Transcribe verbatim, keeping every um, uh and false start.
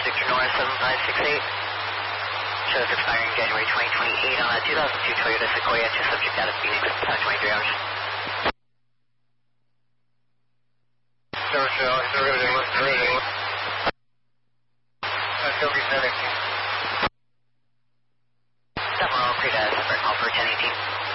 Victor North seven five six eight. Shows expiring January twenty twenty-eight on a two thousand two Toyota Sequoia, two subject out of Phoenix, uh, twenty-three hours. Service to Alex, everything looks great. That's going to be ten eighteen. Several, create a separate call for ten eighteen.